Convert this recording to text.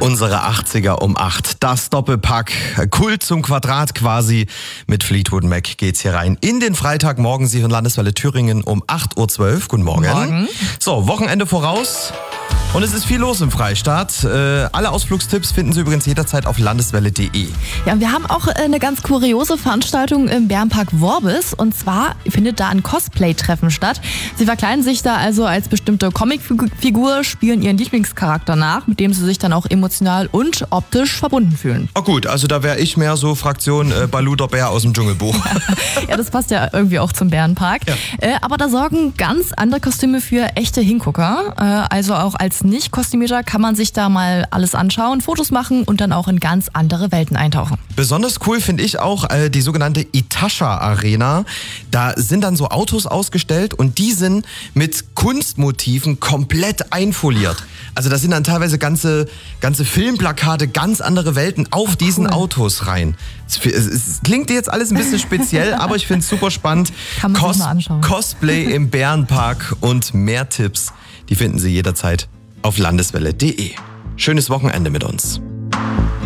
Unsere 80er um 8. Das Doppelpack. Kult zum Quadrat quasi. Mit Fleetwood Mac geht's hier rein in den Freitagmorgen. Sie hören Landeswelle Thüringen um 8.12 Uhr. Guten Morgen. Morgen. So, Wochenende voraus. Und es ist viel los im Freistaat. Alle Ausflugstipps finden Sie übrigens jederzeit auf landeswelle.de. Ja, und wir haben auch eine ganz kuriose Veranstaltung im Bärenpark Worbis. Und zwar findet da ein Cosplay-Treffen statt. Sie verkleiden sich da also als bestimmte Comicfigur, spielen ihren Lieblingscharakter nach, mit dem sie sich dann auch emotional und optisch verbunden fühlen. Oh gut, also da wäre ich mehr so Fraktion Baloo der Bär aus dem Dschungelbuch. Ja, das passt ja irgendwie auch zum Bärenpark. Ja. Aber da sorgen ganz andere Kostüme für echte Hingucker. Also auch als Nicht-Kostümierer kann man sich da mal alles anschauen, Fotos machen und dann auch in ganz andere Welten eintauchen. Besonders cool finde ich auch die sogenannte Itasha Arena. Da sind dann so Autos ausgestellt und die sind mit Kunstmotiven komplett einfoliert. Also da sind dann teilweise ganze Filmplakate, ganz andere Welten auf diesen Autos rein. Es klingt jetzt alles ein bisschen speziell, aber ich finde es super spannend. Kann man sich mal anschauen. Cosplay im Bärenpark und mehr Tipps, die finden Sie jederzeit auf landeswelle.de. Schönes Wochenende mit uns.